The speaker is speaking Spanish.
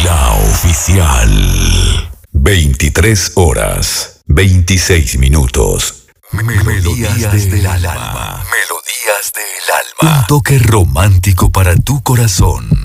La Oficial. 23 horas, 26 minutos. Melodías del alma. Melodías del alma. Un toque romántico para tu corazón.